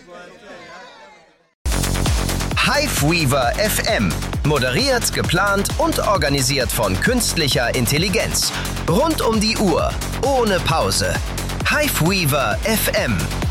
Hiveweaver FM. Moderiert, geplant und organisiert von künstlicher Intelligenz. Rund um die Uhr. Ohne Pause. Hiveweaver FM.